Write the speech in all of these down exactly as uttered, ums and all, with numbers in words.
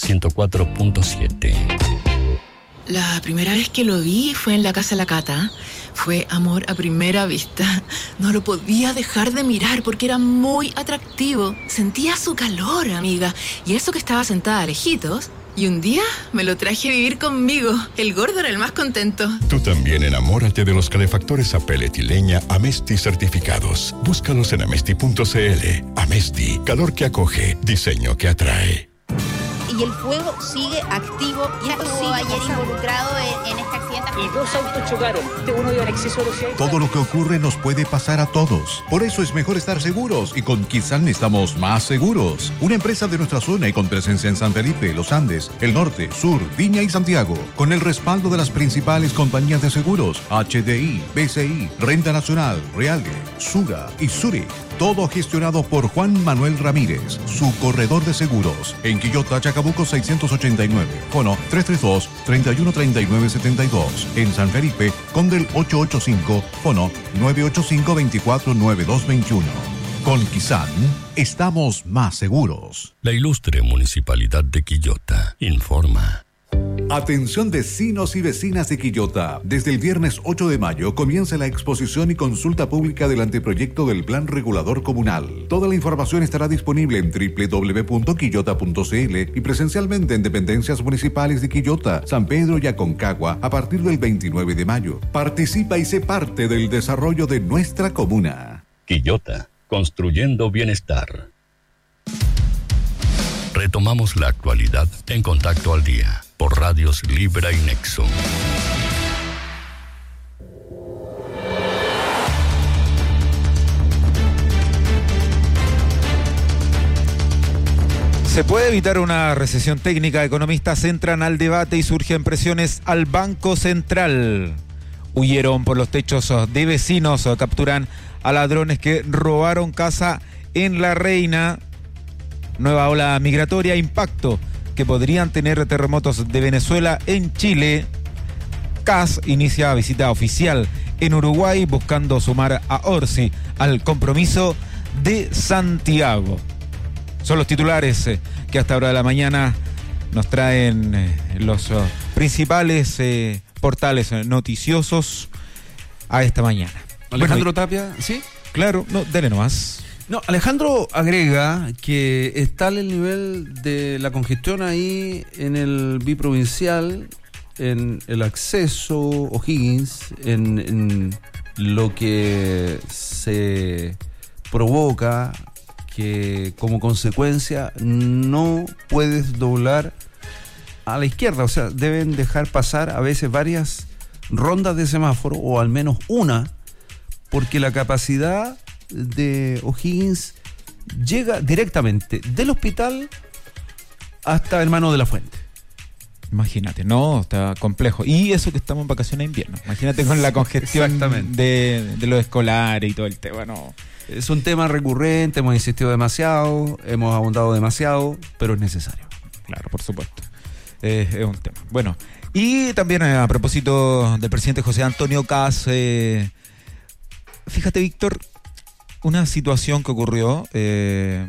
ciento cuatro punto siete. La primera vez que lo vi fue en la casa de la Cata. Fue amor a primera vista. No lo podía dejar de mirar porque era muy atractivo. Sentía su calor, amiga. Y eso que estaba sentada a lejitos. Y un día me lo traje a vivir conmigo. El gordo era el más contento. Tú también enamórate de los calefactores a pellet y leña Amesti certificados. Búscalos en amesti punto cl. Amesti, calor que acoge, diseño que atrae. Y el fuego sigue activo. Y estuvo ayer involucrado en, en este accidente. Y dos autos chocaron. Uno iba en exceso de velocidad. Todo lo que ocurre nos puede pasar a todos. Por eso es mejor estar seguros. Y con Kizan estamos más seguros. Una empresa de nuestra zona y con presencia en San Felipe, Los Andes, el Norte, Sur, Viña y Santiago. Con el respaldo de las principales compañías de seguros. H D I, B C I, Renta Nacional, Realge, Sura y Zurich. Todo gestionado por Juan Manuel Ramírez, su corredor de seguros. En Quillota, Chacabuco seiscientos ochenta y nueve. Fono tres tres dos, tres uno tres nueve siete dos. En San Felipe, Condel ochocientos ochenta y cinco. Fono nueve ocho cinco, dos cuatro nueve dos dos uno. Con Kizan, estamos más seguros. La ilustre Municipalidad de Quillota informa. Atención vecinos y vecinas de Quillota. Desde el viernes ocho de mayo comienza la exposición y consulta pública del anteproyecto del Plan Regulador Comunal. Toda la información estará disponible en doble u doble u doble u punto quillota punto cl y presencialmente en dependencias municipales de Quillota, San Pedro y Aconcagua a partir del veintinueve de mayo. Participa y sé parte del desarrollo de nuestra comuna. Quillota, construyendo bienestar. Retomamos la actualidad en Contacto al Día por Radios Libra y Nexo. ¿Se puede evitar una recesión técnica? Economistas entran al debate y surgen presiones al Banco Central. Huyeron por los techos de vecinos, capturan a ladrones que robaron casa en La Reina. Nueva ola migratoria, impacto que podrían tener terremotos de Venezuela en Chile. C A S inicia visita oficial en Uruguay buscando sumar a Orsi al compromiso de Santiago. Son los titulares eh, que hasta ahora de la mañana nos traen eh, los uh, principales eh, portales noticiosos a esta mañana. Alejandro Bueno, Tapia, ¿sí? Claro, no, dale nomás. No, Alejandro agrega que es tal el nivel de la congestión ahí en el biprovincial, en el acceso O'Higgins, en, en lo que se provoca que como consecuencia no puedes doblar a la izquierda, o sea, deben dejar pasar a veces varias rondas de semáforo o al menos una, porque la capacidad de O'Higgins llega directamente del hospital hasta Hermano de la Fuente. Imagínate, no, está complejo. Y eso que estamos en vacaciones de invierno. Imagínate con la congestión de, de los escolares y todo el tema, no. Es un tema recurrente, hemos insistido demasiado, hemos abundado demasiado, pero es necesario. Claro, por supuesto. Eh, es un tema. Bueno, y también eh, a propósito del presidente José Antonio K A S, eh, fíjate, Víctor, una situación que ocurrió eh,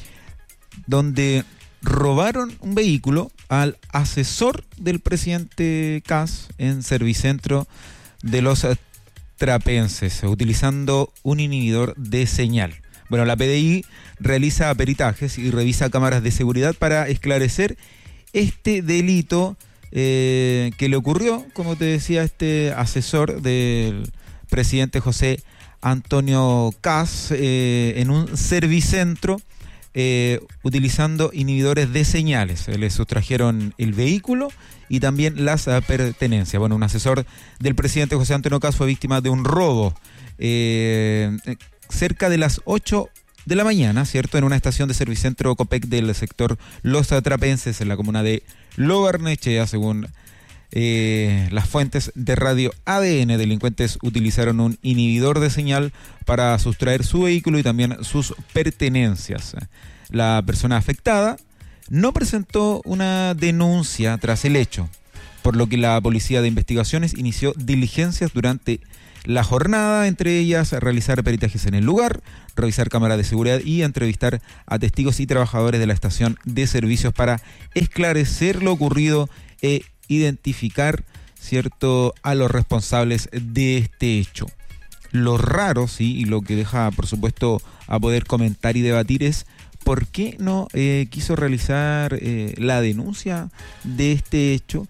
donde robaron un vehículo al asesor del presidente K A S en Servicentro de los Trapenses, utilizando un inhibidor de señal. Bueno, la P D I realiza peritajes y revisa cámaras de seguridad para esclarecer este delito eh, que le ocurrió, como te decía, a este asesor del presidente José Antonio K A S eh, en un servicentro eh, utilizando inhibidores de señales. Le sustrajeron el vehículo y también las uh, pertenencias. Bueno, un asesor del presidente José Antonio K A S fue víctima de un robo eh, cerca de las ocho de la mañana, ¿cierto? En una estación de Servicentro Copec del sector Los Trapenses, en la comuna de Lobarnechea, según eh, las fuentes de Radio A D N. Delincuentes utilizaron un inhibidor de señal para sustraer su vehículo y también sus pertenencias. La persona afectada no presentó una denuncia tras el hecho, por lo que la Policía de Investigaciones inició diligencias durante la jornada, entre ellas realizar peritajes en el lugar, revisar cámaras de seguridad y entrevistar a testigos y trabajadores de la estación de servicios para esclarecer lo ocurrido e identificar, cierto, a los responsables de este hecho. Lo raro, sí, y lo que deja, por supuesto, a poder comentar y debatir es por qué no eh, quiso realizar eh, la denuncia de este hecho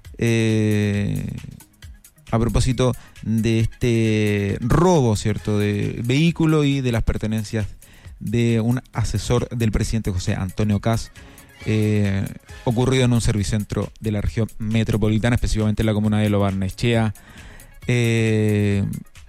eh, a propósito de este robo, cierto, de vehículo y de las pertenencias de un asesor del presidente José Antonio Kast, eh, ocurrido en un servicentro de la región metropolitana, específicamente en la comuna de Lo Barnechea. Eh,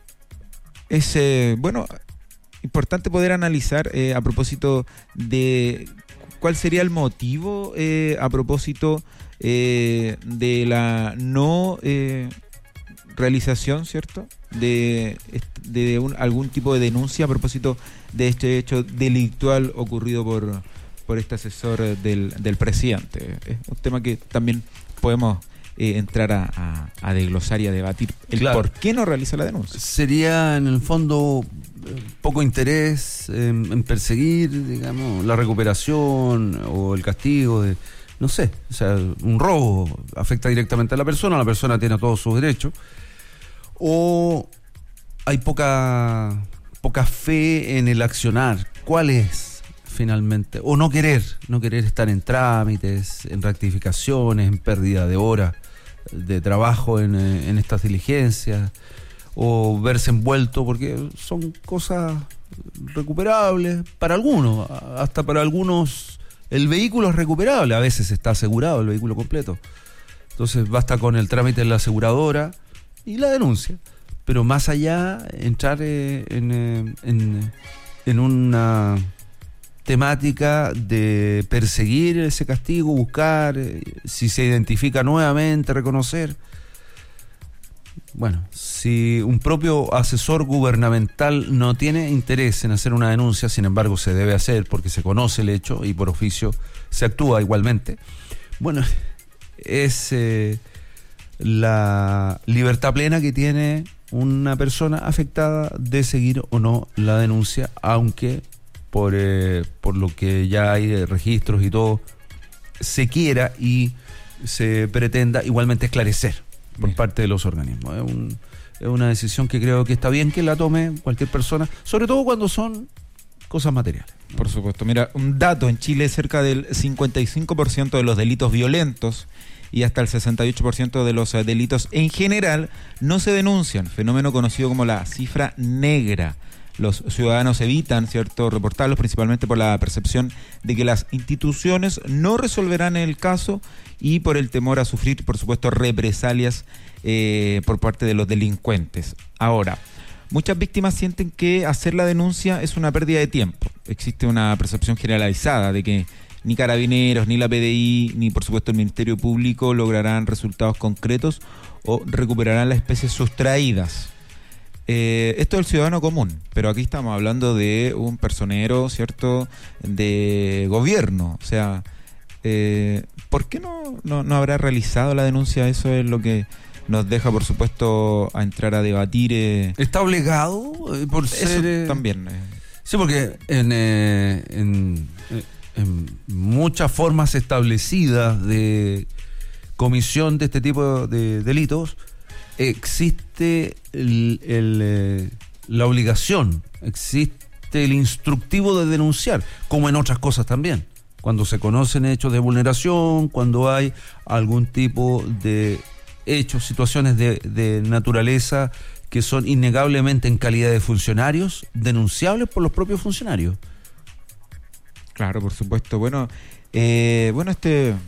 es, eh, bueno, importante poder analizar eh, a propósito de cuál sería el motivo eh, a propósito eh, de la no eh, realización, ¿cierto?, de, de un, algún tipo de denuncia a propósito de este hecho delictual ocurrido por, por este asesor del, del presidente. Es un tema que también podemos eh, entrar a, a, a desglosar y a debatir el claro. por qué no realiza la denuncia. Sería en el fondo poco interés en, en perseguir, digamos, la recuperación o el castigo de, no sé, o sea, un robo afecta directamente a la persona, la persona tiene todos sus derechos, o hay poca poca fe en el accionar. ¿Cuál es finalmente? O no querer, no querer estar en trámites, en rectificaciones, en pérdida de horas de trabajo en, en estas diligencias, o verse envuelto, porque son cosas recuperables para algunos, hasta para algunos el vehículo es recuperable, a veces está asegurado el vehículo completo, entonces basta con el trámite en la aseguradora y la denuncia, pero más allá entrar eh, en, eh, en, en una temática de perseguir ese castigo, buscar, eh, si se identifica nuevamente, reconocer. Bueno, si un propio asesor gubernamental no tiene interés en hacer una denuncia, sin embargo se debe hacer porque se conoce el hecho y por oficio se actúa igualmente, bueno, es eh, la libertad plena que tiene una persona afectada de seguir o no la denuncia, aunque por, eh, por lo que ya hay de registros y todo, se quiera y se pretenda igualmente esclarecer por bien. parte de los organismos. Es, un, es una decisión que creo que está bien que la tome cualquier persona, sobre todo cuando son cosas materiales. Por supuesto. Mira, un dato: en Chile cerca del cincuenta y cinco por ciento de los delitos violentos y hasta el sesenta y ocho por ciento de los delitos en general no se denuncian, fenómeno conocido como la cifra negra. Los ciudadanos evitan, ¿cierto?, reportarlos principalmente por la percepción de que las instituciones no resolverán el caso y por el temor a sufrir, por supuesto, represalias eh, por parte de los delincuentes. Ahora, muchas víctimas sienten que hacer la denuncia es una pérdida de tiempo. Existe una percepción generalizada de que ni Carabineros, ni la P D I, ni por supuesto el Ministerio Público lograrán resultados concretos o recuperarán las especies sustraídas. Eh, esto es el ciudadano común, pero aquí estamos hablando de un personero, ¿cierto?, de gobierno. O sea, eh, ¿por qué no, no, no habrá realizado la denuncia? Eso es lo que nos deja, por supuesto, a entrar a debatir. Eh. ¿Está obligado eh, por Eso ser...? Eh... también. Eh. Sí, porque en, eh, en, en muchas formas establecidas de comisión de este tipo de delitos existe el, el, eh, la obligación, existe el instructivo de denunciar, como en otras cosas también. Cuando se conocen hechos de vulneración, cuando hay algún tipo de hechos, situaciones de, de naturaleza que son innegablemente en calidad de funcionarios, denunciables por los propios funcionarios. Claro, por supuesto. Bueno, eh, bueno este eh,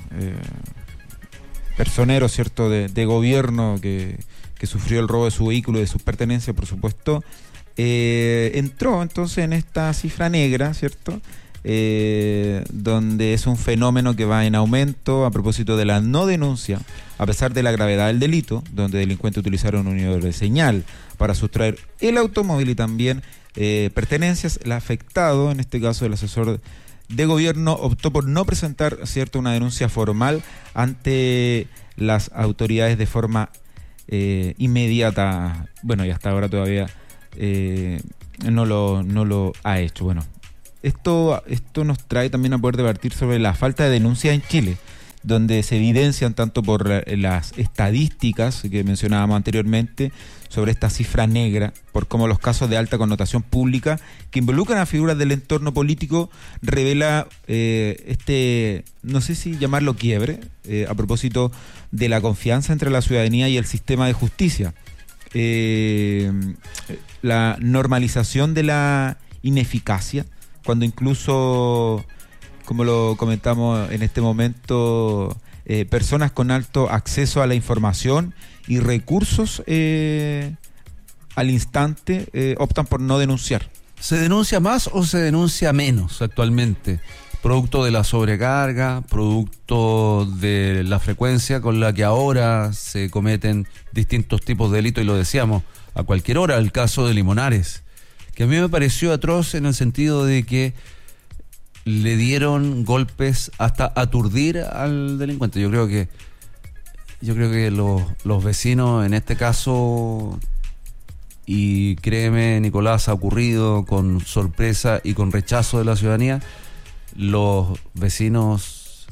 personero, ¿cierto?, de, de gobierno que, que sufrió el robo de su vehículo y de sus pertenencias, por supuesto, eh, entró entonces en esta cifra negra, ¿cierto?, eh, donde es un fenómeno que va en aumento a propósito de la no denuncia, a pesar de la gravedad del delito, donde delincuentes utilizaron un inhibidor de señal para sustraer el automóvil y también eh, pertenencias. El afectado, en este caso el asesor de gobierno optó por no presentar, cierto, una denuncia formal ante las autoridades de forma eh, inmediata. Bueno, y hasta ahora todavía eh, no lo, no lo ha hecho. Bueno, esto, esto nos trae también a poder debatir sobre la falta de denuncia en Chile, donde se evidencian tanto por las estadísticas que mencionábamos anteriormente sobre esta cifra negra, por cómo los casos de alta connotación pública que involucran a figuras del entorno político revela eh, este, no sé si llamarlo quiebre, eh, a propósito de la confianza entre la ciudadanía y el sistema de justicia. Eh, la normalización de la ineficacia, cuando incluso, como lo comentamos en este momento, eh, personas con alto acceso a la información y recursos eh, al instante eh, optan por no denunciar. ¿Se denuncia más o se denuncia menos actualmente? Producto de la sobrecarga, producto de la frecuencia con la que ahora se cometen distintos tipos de delitos, y lo decíamos a cualquier hora, el caso de Limonares, que a mí me pareció atroz en el sentido de que le dieron golpes hasta aturdir al delincuente. Yo creo que yo creo que los, los vecinos en este caso, y créeme, Nicolás, ha ocurrido con sorpresa y con rechazo de la ciudadanía, los vecinos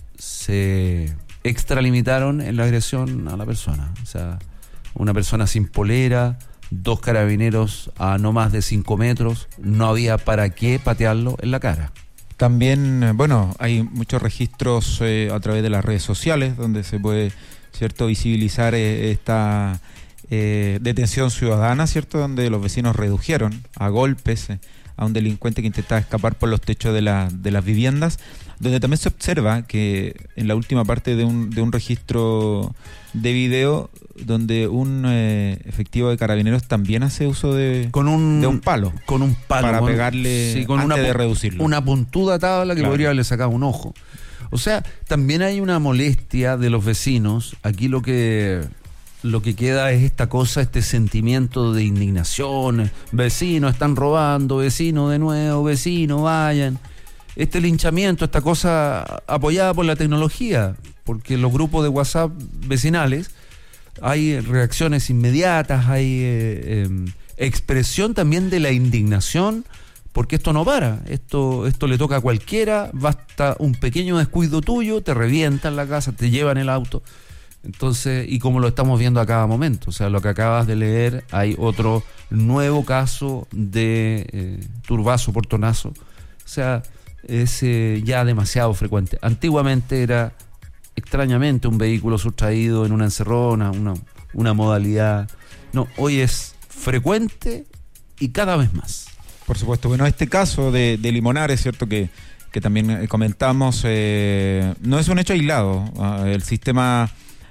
se extralimitaron en la agresión a la persona. O sea, una persona sin polera, dos carabineros a no más de cinco metros, no había para qué patearlo en la cara. También, bueno, hay muchos registros eh, a través de las redes sociales donde se puede, cierto, visibilizar eh, esta eh, detención ciudadana, cierto, donde los vecinos redujeron a golpes eh, a un delincuente que intentaba escapar por los techos de, la, de las viviendas, donde también se observa que en la última parte de un, de un registro de video, donde un eh, efectivo de carabineros también hace uso de, con un, de un palo. Con un palo. Para con, pegarle sí, con antes una, de reducirlo. Una puntuda tabla que claro. podría haberle sacado un ojo. O sea, también hay una molestia de los vecinos. Aquí lo que... Lo que queda es esta cosa, este sentimiento de indignación. Vecinos están robando, vecino de nuevo, vecino, vayan. Este linchamiento, esta cosa apoyada por la tecnología, porque en los grupos de WhatsApp vecinales hay reacciones inmediatas, hay eh, eh, expresión también de la indignación, porque esto no para, esto, esto le toca a cualquiera, basta un pequeño descuido tuyo, te revientan la casa, te llevan el auto. Entonces, y como lo estamos viendo a cada momento, o sea, lo que acabas de leer, hay otro nuevo caso de eh, turbazo, portonazo, o sea, es eh, ya demasiado frecuente. Antiguamente era extrañamente un vehículo sustraído en una encerrona, una, una modalidad, no, hoy es frecuente y cada vez más. Por supuesto, bueno, este caso de, de Limonares, cierto, que, que también comentamos, eh, no es un hecho aislado, uh, el sistema...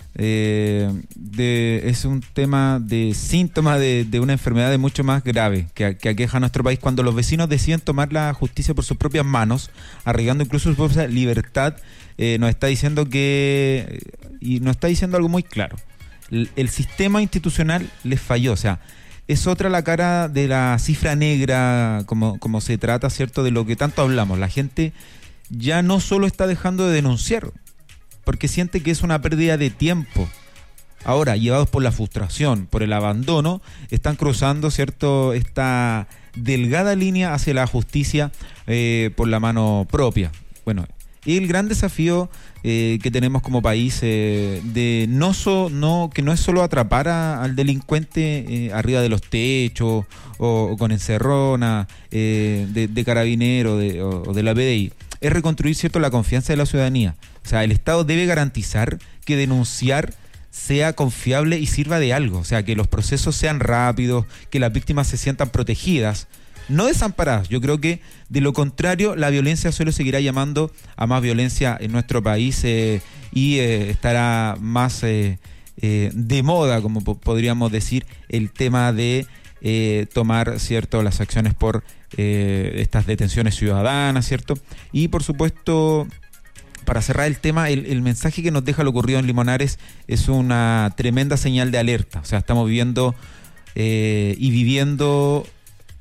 Eh, de, es un tema de síntoma de, de una enfermedad de mucho más grave que, que aqueja a nuestro país, cuando los vecinos deciden tomar la justicia por sus propias manos, arriesgando incluso su propia libertad. Eh, nos está diciendo que, y nos está diciendo algo muy claro, el, el sistema institucional les falló. O sea, es otra la cara de la cifra negra, como, como se trata, cierto, de lo que tanto hablamos. La gente ya no solo está dejando de denunciar porque siente que es una pérdida de tiempo. Ahora, llevados por la frustración, por el abandono, están cruzando, cierto, esta delgada línea hacia la justicia eh, por la mano propia. Bueno, y el gran desafío eh, que tenemos como país eh, de no, so, no que no es solo atrapar a, al delincuente eh, arriba de los techos o, o con encerrona eh, de, de carabinero de, o, o de la P D I, es reconstruir, cierto, la confianza de la ciudadanía. O sea, el Estado debe garantizar que denunciar sea confiable y sirva de algo. O sea, que los procesos sean rápidos, que las víctimas se sientan protegidas, no desamparadas. Yo creo que, de lo contrario, la violencia solo seguirá llamando a más violencia en nuestro país eh, y eh, estará más eh, eh, de moda, como po- podríamos decir, el tema de eh, tomar, cierto, las acciones por eh, estas detenciones ciudadanas, cierto. Y, por supuesto, para cerrar el tema, el, el mensaje que nos deja lo ocurrido en Limonares es una tremenda señal de alerta. O sea, estamos viviendo eh, y viviendo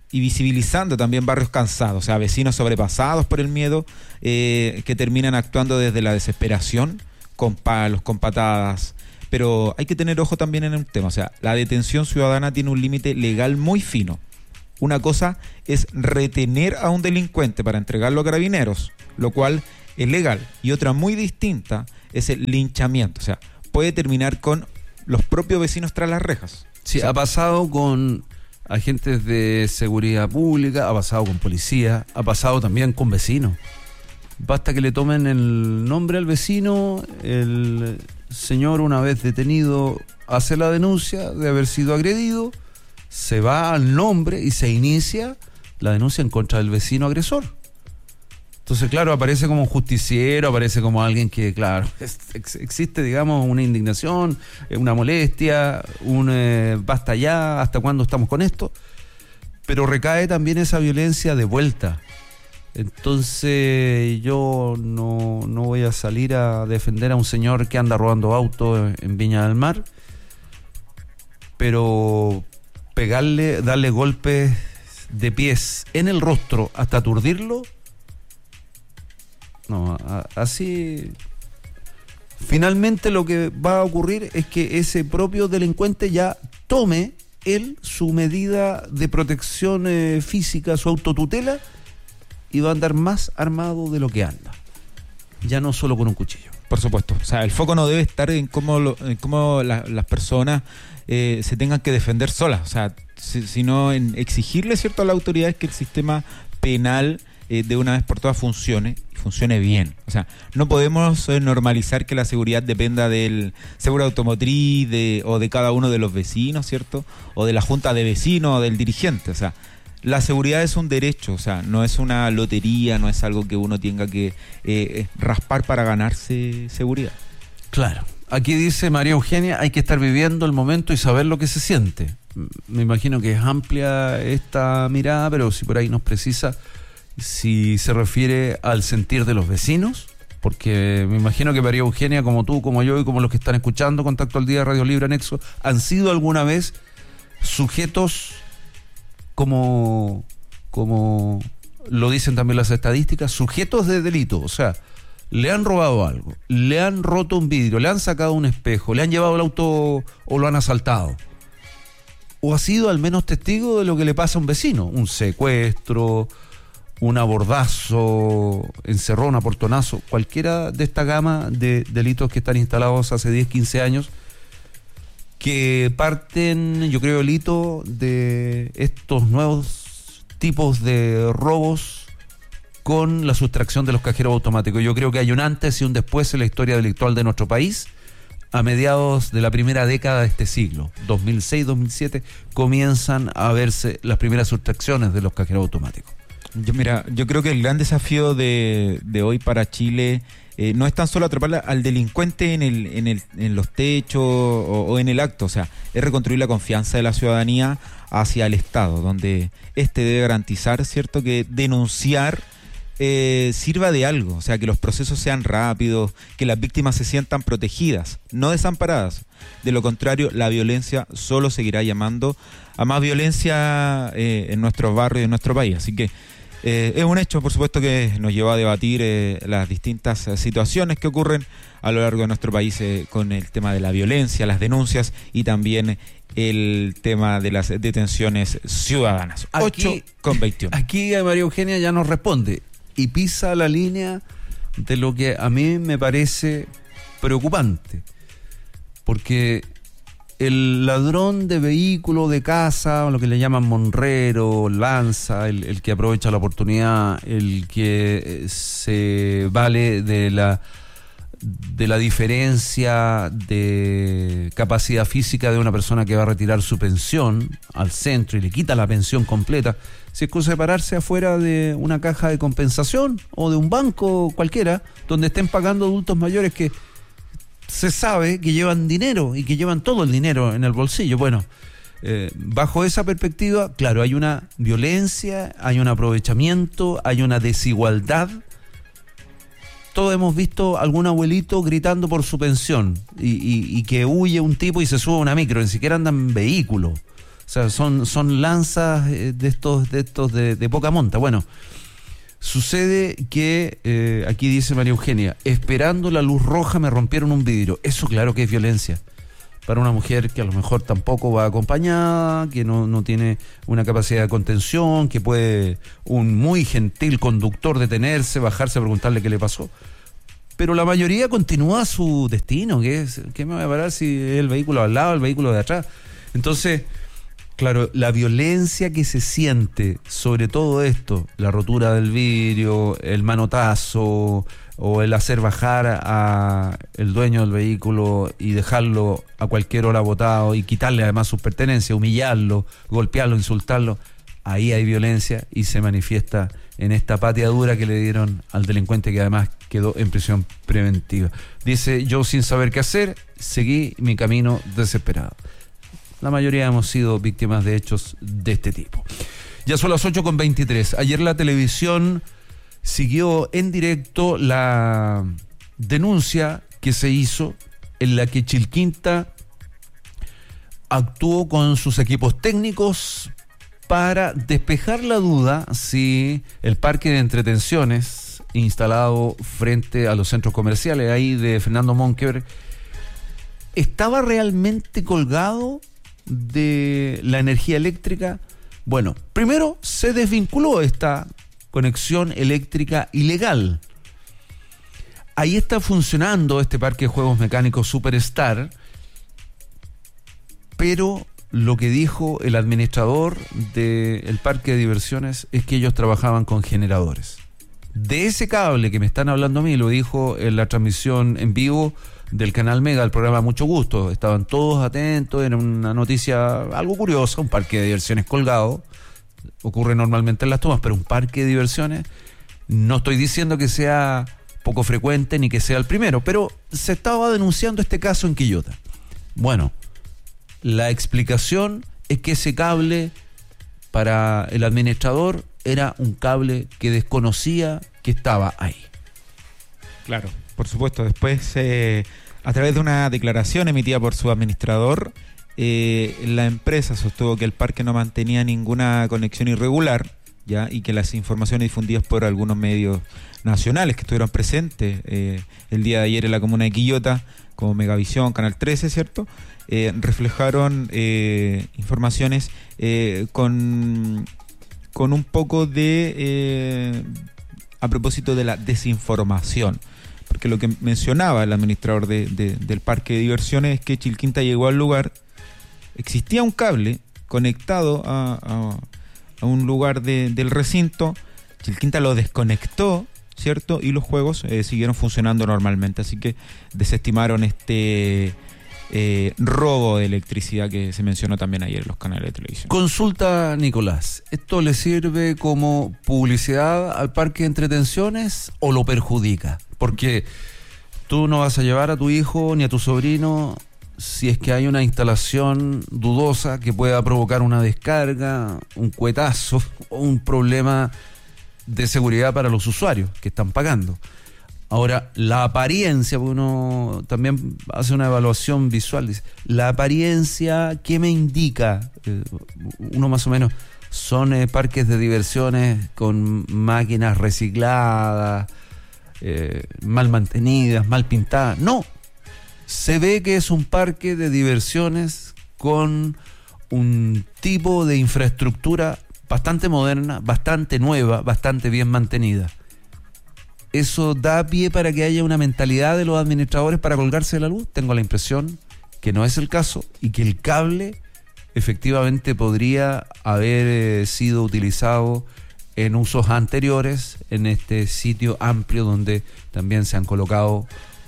y visibilizando también barrios cansados, o sea, vecinos sobrepasados por el miedo, eh, que terminan actuando desde la desesperación, con palos, con patadas. Pero hay que tener ojo también en un tema, o sea, la detención ciudadana tiene un límite legal muy fino. Una cosa es retener a un delincuente para entregarlo a carabineros, lo cual es legal, y otra muy distinta es el linchamiento, o sea, puede terminar con los propios vecinos tras las rejas. Sí, o sea, ha pasado con agentes de seguridad pública, ha pasado con policía, ha pasado también con vecinos. Basta que le tomen el nombre al vecino, el señor, una vez detenido, hace la denuncia de haber sido agredido, se va al nombre y se inicia la denuncia en contra del vecino agresor. Entonces, claro, aparece como un justiciero, aparece como alguien que, claro, es, ex, existe, digamos, una indignación, una molestia, un eh, basta ya, ¿hasta cuándo estamos con esto? Pero recae también esa violencia de vuelta. Entonces, yo no, no voy a salir a defender a un señor que anda robando autos en Viña del Mar, pero pegarle, darle golpes de pies en el rostro hasta aturdirlo, no, a, así finalmente lo que va a ocurrir es que ese propio delincuente ya tome él su medida de protección eh, física, su autotutela, y va a andar más armado de lo que anda, ya no solo con un cuchillo. Por supuesto, o sea, el foco no debe estar en cómo, lo, en cómo la, las personas eh, se tengan que defender solas, o sea, si, sino en exigirle, cierto, a las autoridades que el sistema penal eh, de una vez por todas funcione, y funcione bien. O sea, no podemos eh, normalizar que la seguridad dependa del seguro automotriz de, o de cada uno de los vecinos, ¿cierto? O de la junta de vecinos o del dirigente, o sea, la seguridad es un derecho, o sea, no es una lotería, no es algo que uno tenga que eh, raspar para ganarse seguridad. Claro. Aquí dice María Eugenia, hay que estar viviendo el momento y saber lo que se siente. Me imagino que es amplia esta mirada, pero si por ahí nos precisa si se refiere al sentir de los vecinos, porque me imagino que María Eugenia, como tú, como yo y como los que están escuchando Contacto al Día, Radio Libre Anexo, han sido alguna vez sujetos, como, como lo dicen también las estadísticas, sujetos de delito. O sea, le han robado algo, le han roto un vidrio, le han sacado un espejo, le han llevado el auto o lo han asaltado, o ha sido al menos testigo de lo que le pasa a un vecino, un secuestro, un abordazo, encerrón, aportonazo, cualquiera de esta gama de delitos que están instalados hace diez, quince años, que parten, yo creo, el hito de estos nuevos tipos de robos con la sustracción de los cajeros automáticos. Yo creo que hay un antes y un después en la historia delictual de nuestro país. A mediados de la primera década de este siglo, dos mil seis, dos mil siete, comienzan a verse las primeras sustracciones de los cajeros automáticos. Yo, mira, yo creo que el gran desafío de, de hoy para Chile eh, no es tan solo atrapar al delincuente en el, en el, en los techos o, o en el acto, o sea, es reconstruir la confianza de la ciudadanía hacia el Estado, donde este debe garantizar, cierto, que denunciar eh, sirva de algo, o sea, que los procesos sean rápidos, que las víctimas se sientan protegidas, no desamparadas. De lo contrario, la violencia solo seguirá llamando a más violencia eh, en nuestros barrios y en nuestro país, así que Eh, es un hecho, por supuesto, que nos lleva a debatir eh, las distintas eh, situaciones que ocurren a lo largo de nuestro país eh, con el tema de la violencia, las denuncias y también el tema de las detenciones ciudadanas. ocho con veintiuno. Aquí María Eugenia ya nos responde y pisa la línea de lo que a mí me parece preocupante, porque el ladrón de vehículo, de casa, o lo que le llaman monrero, lanza, el, el que aprovecha la oportunidad, el que se vale de la de la diferencia de capacidad física de una persona que va a retirar su pensión al centro y le quita la pensión completa, si es cosa de pararse afuera de una caja de compensación o de un banco cualquiera, donde estén pagando adultos mayores que se sabe que llevan dinero y que llevan todo el dinero en el bolsillo. Bueno, eh, bajo esa perspectiva, claro, hay una violencia, hay un aprovechamiento, hay una desigualdad. Todos hemos visto algún abuelito gritando por su pensión y, y, y que huye un tipo y se sube a una micro, ni siquiera anda en vehículo, sea, son, son lanzas de estos, de estos de, de poca monta. Bueno, sucede que, eh, aquí dice María Eugenia, esperando la luz roja me rompieron un vidrio. Eso claro que es violencia. Para una mujer que a lo mejor tampoco va acompañada, que no, no tiene una capacidad de contención, que puede un muy gentil conductor detenerse, bajarse a preguntarle qué le pasó. Pero la mayoría continúa su destino, que es, ¿qué me va a parar si es el vehículo al lado, el vehículo de atrás? Entonces, claro, la violencia que se siente sobre todo esto, la rotura del vidrio, el manotazo o el hacer bajar a el dueño del vehículo y dejarlo a cualquier hora botado y quitarle además sus pertenencias, humillarlo, golpearlo, insultarlo, ahí hay violencia y se manifiesta en esta pateadura que le dieron al delincuente, que además quedó en prisión preventiva. Dice, yo sin saber qué hacer, seguí mi camino desesperado. La mayoría hemos sido víctimas de hechos de este tipo. Ya son las ocho con veintitrés. Ayer la televisión siguió en directo la denuncia que se hizo en la que Chilquinta actuó con sus equipos técnicos para despejar la duda si el parque de entretenciones instalado frente a los centros comerciales ahí de Fernando Monkeberg estaba realmente colgado de la energía eléctrica. Bueno, primero se desvinculó esta conexión eléctrica ilegal. Ahí está funcionando este parque de juegos mecánicos Superstar, pero lo que dijo el administrador del parque de diversiones es que ellos trabajaban con generadores. De ese cable que me están hablando a mí, lo dijo en la transmisión en vivo del canal Mega, el programa Mucho Gusto. Estaban todos atentos, era una noticia algo curiosa, un parque de diversiones colgado. Ocurre normalmente en las tomas, pero un parque de diversiones, no estoy diciendo que sea poco frecuente ni que sea el primero, pero se estaba denunciando este caso en Quillota. Bueno, la explicación es que ese cable para el administrador era un cable que desconocía que estaba ahí. Claro, por supuesto. Después, eh, a través de una declaración emitida por su administrador, eh, la empresa sostuvo que el parque no mantenía ninguna conexión irregular, ya, y que las informaciones difundidas por algunos medios nacionales que estuvieron presentes eh, el día de ayer en la comuna de Quillota, como Megavisión, Canal trece, ¿cierto?, eh, reflejaron eh, informaciones eh, con, con un poco de... Eh, a propósito de la desinformación. Porque lo que mencionaba el administrador de, de, del parque de diversiones es que Chilquinta llegó al lugar, existía un cable conectado a, a, a un lugar de, del recinto, Chilquinta lo desconectó, ¿cierto? Y los juegos eh, siguieron funcionando normalmente, así que desestimaron este eh, robo de electricidad que se mencionó también ayer en los canales de televisión. Consulta, Nicolás, ¿esto le sirve como publicidad al parque de entretenciones o lo perjudica? Porque tú no vas a llevar a tu hijo ni a tu sobrino si es que hay una instalación dudosa que pueda provocar una descarga, un cuetazo o un problema de seguridad para los usuarios que están pagando. Ahora, la apariencia, porque uno también hace una evaluación visual, dice, la apariencia, ¿qué me indica? Eh, uno más o menos, son eh, parques de diversiones con máquinas recicladas, eh, mal mantenidas, mal pintadas. No, se ve que es un parque de diversiones con un tipo de infraestructura bastante moderna, bastante nueva, bastante bien mantenida. ¿Eso da pie para que haya una mentalidad de los administradores para colgarse de la luz? Tengo la impresión que no es el caso y que el cable efectivamente podría haber eh, sido utilizado en usos anteriores en este sitio amplio donde también se han colocado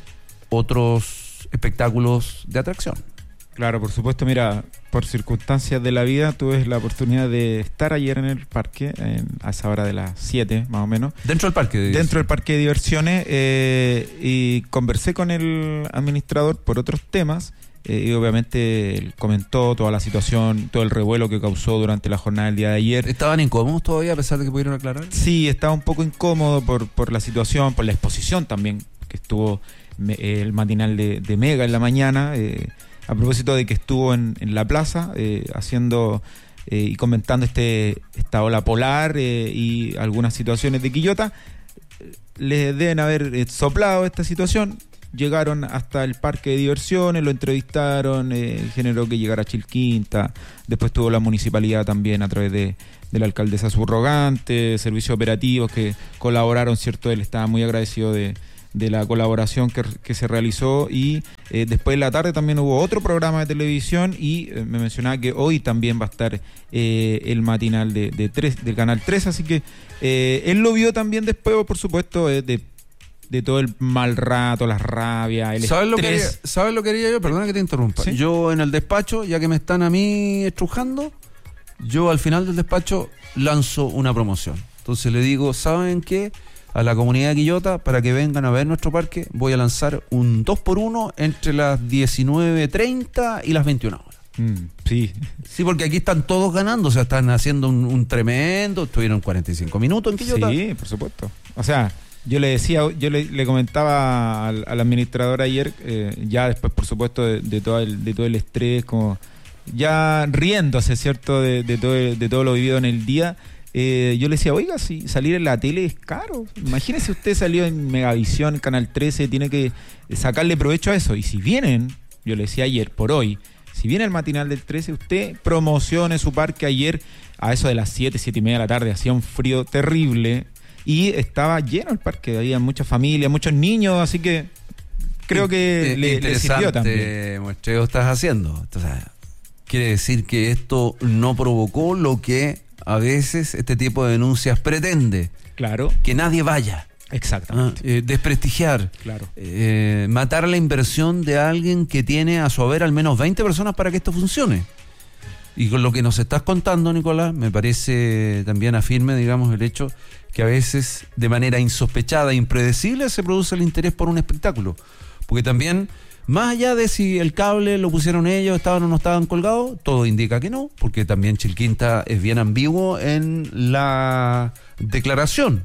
otros espectáculos de atracción. Claro, por supuesto. Mira, por circunstancias de la vida tuve la oportunidad de estar ayer en el parque en, a esa hora de las siete más o menos. ¿Dentro del parque de diversiones? Dentro del parque de diversiones eh, y conversé con el administrador por otros temas eh, y obviamente él comentó toda la situación, todo el revuelo que causó durante la jornada del día de ayer. ¿Estaban incómodos todavía a pesar de que pudieron aclarar? Sí, estaba un poco incómodo por, por la situación, por la exposición también que estuvo me, el matinal de, de Mega en la mañana, eh, a propósito de que estuvo en, en la plaza eh, haciendo eh, y comentando este esta ola polar eh, y algunas situaciones de Quillota. Les deben haber eh, soplado esta situación. Llegaron hasta el parque de diversiones, lo entrevistaron, eh, generó que llegara a Chilquinta. Después tuvo la municipalidad también a través de, de la alcaldesa subrogante, servicios operativos que colaboraron, ¿cierto? Él estaba muy agradecido de, de la colaboración que, que se realizó. Y eh, después de la tarde también hubo otro programa de televisión y eh, me mencionaba que hoy también va a estar eh, el matinal de, de tres, del Canal tres, así que eh, él lo vio también después, por supuesto, eh, de de todo el mal rato, la rabia, el ¿Sabes estrés. Lo que haría, ¿Sabes lo que haría yo? Perdona que te interrumpa. ¿Sí? Yo en el despacho, ya que me están a mí estrujando, yo al final del despacho lanzo una promoción. Entonces le digo, ¿saben qué? A la comunidad de Quillota, para que vengan a ver nuestro parque, voy a lanzar un dos por uno entre las diecinueve treinta y las veintiuna horas. Mm, sí. Sí, porque aquí están todos ganando, o sea, están haciendo un, un tremendo, estuvieron cuarenta y cinco minutos en Quillota. Sí, por supuesto. O sea, yo le decía, yo le, le comentaba al, al administrador ayer, eh, ya después, por supuesto, de, de, todo el, de todo el estrés, como ya riéndose, ¿cierto?, de, de, todo, de todo lo vivido en el día. Eh, yo le decía, oiga, si salir en la tele es caro. Imagínese usted salió en Megavisión, Canal trece, tiene que sacarle provecho a eso. Y si vienen, yo le decía ayer, por hoy, si viene el matinal del trece, usted promocione su parque. Ayer, a eso de las siete, siete y media de la tarde, hacía un frío terrible. Y estaba lleno el parque, había muchas familias, muchos niños, así que creo que le, le sirvió también. Muestreo estás haciendo. Entonces, quiere decir que esto no provocó lo que a veces este tipo de denuncias pretende. Claro. Que nadie vaya. Exactamente. Ah, eh, desprestigiar. Claro. Eh, matar la inversión de alguien que tiene a su haber al menos veinte personas para que esto funcione. Y con lo que nos estás contando, Nicolás, me parece también afirme, digamos, el hecho que a veces de manera insospechada e impredecible se produce el interés por un espectáculo. Porque también, más allá de si el cable lo pusieron ellos, estaban o no estaban colgados, todo indica que no, porque también Chilquinta es bien ambiguo en la declaración.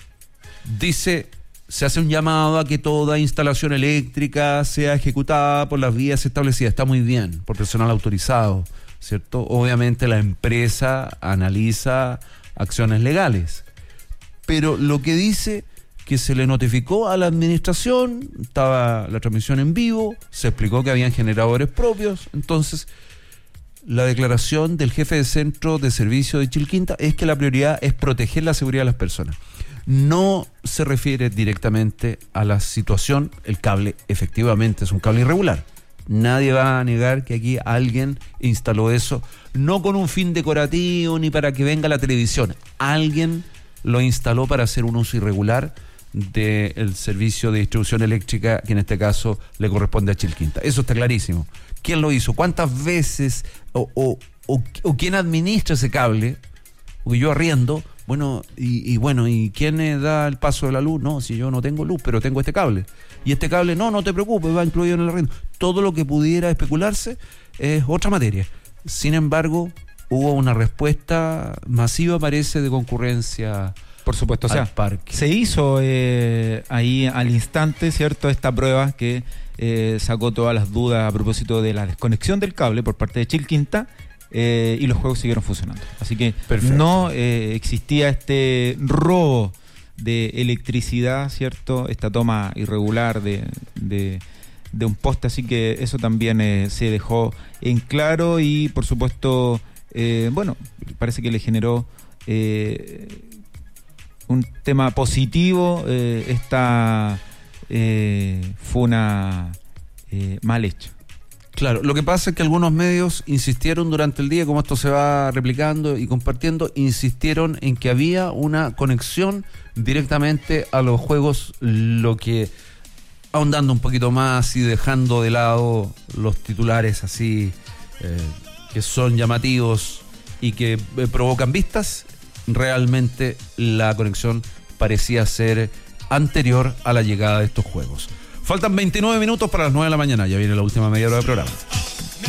Dice, se hace un llamado a que toda instalación eléctrica sea ejecutada por las vías establecidas. Está muy bien, por personal autorizado, ¿cierto? Obviamente la empresa analiza acciones legales. Pero lo que dice que se le notificó a la administración, estaba la transmisión en vivo, se explicó que habían generadores propios, entonces la declaración del jefe de centro de servicio de Chilquinta es que la prioridad es proteger la seguridad de las personas. No se refiere directamente a la situación, el cable efectivamente es un cable irregular. Nadie va a negar que aquí alguien instaló eso, no con un fin decorativo ni para que venga la televisión. Alguien lo instaló para hacer un uso irregular del servicio de distribución eléctrica, que en este caso le corresponde a Chilquinta. Eso está clarísimo. ¿Quién lo hizo? ¿Cuántas veces? ¿O, o, o, o quién administra ese cable? Porque yo arriendo, bueno, y, y bueno, ¿y quién da el paso de la luz? No, si yo no tengo luz, pero tengo este cable. Y este cable, no, no te preocupes, va incluido en el arriendo. Todo lo que pudiera especularse es otra materia. Sin embargo, hubo una respuesta masiva, parece, de concurrencia. Por supuesto, o sea, parque. Se hizo eh, ahí al instante, ¿cierto?, esta prueba que eh, sacó todas las dudas a propósito de la desconexión del cable por parte de Chilquinta, eh, y los juegos siguieron funcionando. Así que Perfecto. no eh, existía este robo de electricidad, ¿cierto?, esta toma irregular de, de, de un poste, así que eso también eh, se dejó en claro y, por supuesto, eh, bueno, parece que le generó eh, un tema positivo. Eh, esta eh, fue una eh, mal hecha. Claro, lo que pasa es que algunos medios insistieron durante el día, como esto se va replicando y compartiendo, insistieron en que había una conexión directamente a los juegos, lo que, ahondando un poquito más y dejando de lado los titulares así eh, que son llamativos y que eh, provocan vistas, realmente la conexión parecía ser anterior a la llegada de estos juegos. Faltan veintinueve minutos para las nueve de la mañana. Ya viene la última media hora del programa.